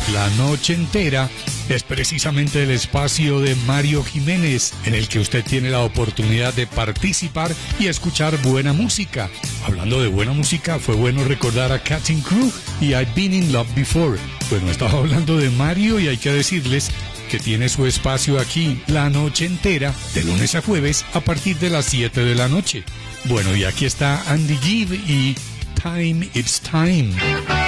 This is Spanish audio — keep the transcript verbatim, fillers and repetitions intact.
La Noche Entera es precisamente el espacio de Mario Jiménez, en el que usted tiene la oportunidad de participar y escuchar buena música. Hablando de buena música, fue bueno recordar a Cutting Crew y I've Been in Love Before. Bueno, estaba hablando de Mario y hay que decirles que tiene su espacio aquí La Noche Entera, de lunes a jueves, a partir de las siete de la noche. Bueno, y aquí está Andy Gibb y Time It's Time.